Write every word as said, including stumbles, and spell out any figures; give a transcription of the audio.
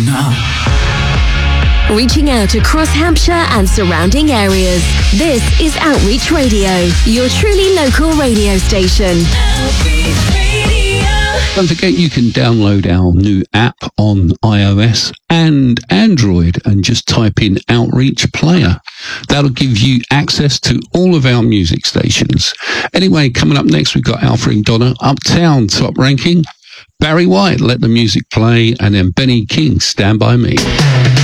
Reaching out across Hampshire and surrounding areas. This is Outreach Radio, your truly local radio station. Outreach Radio. Don't forget you can download our new app on iOS and Android and just type in Outreach Player. That'll give you access to all of our music stations. Anyway, coming up next, we've got Alfred and Donna, Uptown Top Ranking. Barry White, Let the Music Play, and then Benny King, Stand By Me.